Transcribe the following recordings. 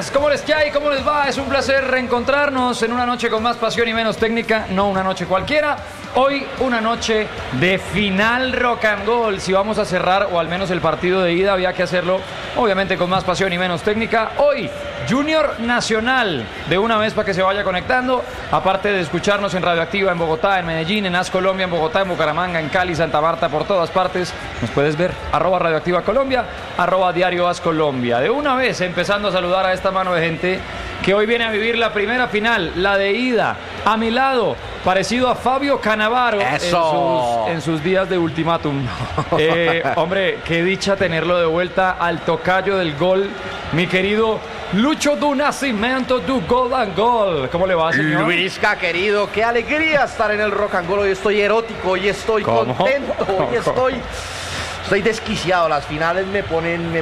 señores, ¿cómo les cae? ¿Cómo les va? Es un placer reencontrarnos en una noche con más pasión y menos técnica, no una noche cualquiera. Hoy una noche de final rock and roll. Si vamos a cerrar, o al menos el partido de ida, había que hacerlo obviamente con más pasión y menos técnica. Hoy, Junior Nacional, de una vez para que se vaya conectando. Aparte de escucharnos en Radioactiva en Bogotá, en Medellín, en As Colombia, en Bogotá, en Bucaramanga, en Cali, Santa Marta, por todas partes. Nos puedes ver, @Radioactiva Colombia, @Diario As Colombia. De una vez empezando a saludar a esta mano de gente que hoy viene a vivir la primera final, la de ida. A mi lado, parecido a Fabio Cannavaro en sus días de ultimátum. Hombre, qué dicha tenerlo de vuelta al tocayo del gol, mi querido Lucho du Nascimento du Gol and Gol. ¿Cómo le va, señor? Luisca, querido, qué alegría estar en el rock and roll. Hoy estoy erótico, hoy estoy contento, hoy estoy desquiciado. Las finales me ponen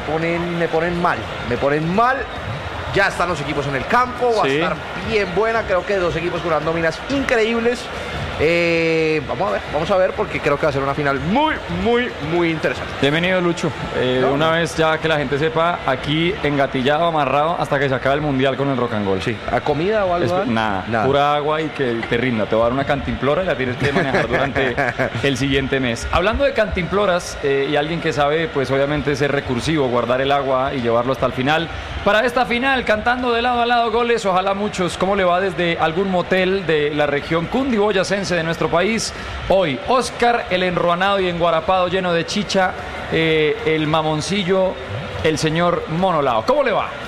mal. Ya están los equipos en el campo, va a estar bien buena. Creo que dos equipos con unas nóminas increíbles. Vamos a ver, porque creo que va a ser una final muy interesante. Bienvenido, Lucho. Una vez ya que la gente sepa, aquí engatillado, amarrado hasta que se acabe el mundial con el rock and roll. Sí. ¿A comida o algo? Nada, pura agua y que te rinda. Te voy a dar una cantimplora y la tienes que manejar durante el siguiente mes. Hablando de cantimploras y alguien que sabe, pues obviamente ser recursivo, guardar el agua y llevarlo hasta el final. Para esta final, cantando de lado a lado goles, ojalá muchos. ¿Cómo le va desde algún motel de la región cundiboyacense de nuestro país? Hoy, Oscar, el enruanado y enguarapado lleno de chicha, el mamoncillo, el señor Monolao. ¿Cómo le va?